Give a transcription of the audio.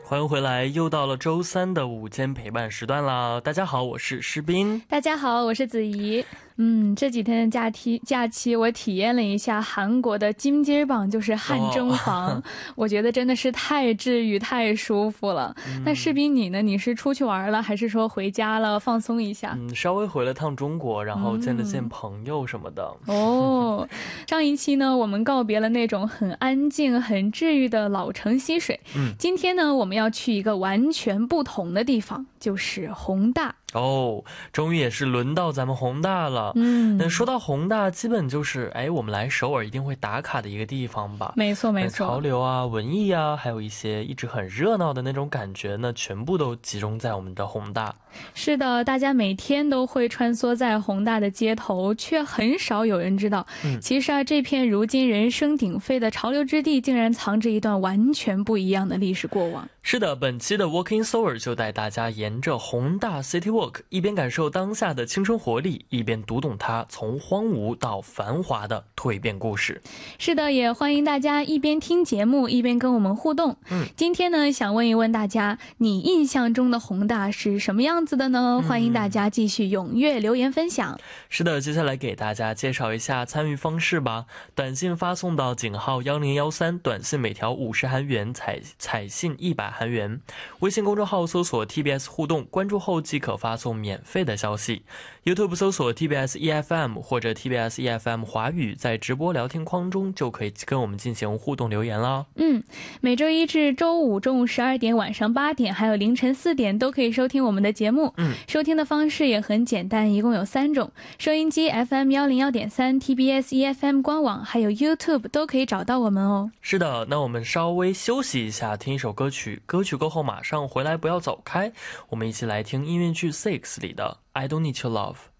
欢迎回来，又到了周三的午间陪伴时段啦。大家好，我是诗斌。 大家好，我是子怡。这几天的假期我体验了一下韩国的金鸡榜，就是汗蒸房，我觉得真的是太治愈太舒服了。那诗斌你呢？你是出去玩了还是说回家了放松一下？ 稍微回了趟中国，然后见了见朋友什么的。 上一期呢我们告别了那种很安静很治愈的老城溪水，今天呢我们要去一个完全不同的地方，就是弘大。 终于也是轮到咱们弘大了。那说到弘大，基本就是我们来首尔一定会打卡的一个地方吧。 没错没错， 潮流啊、文艺啊，还有一些一直很热闹的那种感觉呢，全部都集中在我们的弘大。 是的，大家每天都会穿梭在弘大的街头，却很少有人知道，其实这片如今人声鼎沸的潮流之地，竟然藏着一段完全不一样的历史过往。 是的，本期的 Walking Seoul 就带大家沿着弘大 City Walk， 一边感受当下的青春活力，一边读懂它从荒芜到繁华的蜕变故事。 是的，也欢迎大家一边听节目一边跟我们互动。今天呢，想问一问大家，你印象中的弘大是什么样子的呢？欢迎大家继续踊跃留言分享。 是的，接下来给大家介绍一下参与方式吧。短信发送到井号1013，短信每条50韩元，彩信100韩元。微信公众号搜索 TBS 互动，关注后即可发送免费的消息。YouTube 搜索 TBS EFM 或者 TBS EFM 华语，在直播聊天框中就可以跟我们进行互动留言啦。 每周一至周五中午12点、晚上8点还有凌晨4点都可以收听我们的节目。收听的方式也很简单，一共有3种，收音机 FM 101.3、TBS EFM 官网还有 YouTube 都可以找到我们哦。 是的，那我们稍微休息一下，听一首歌曲，歌曲过后马上回来，不要走开，我们一起来听音乐剧 Six 里的 I Don't Need Your Love。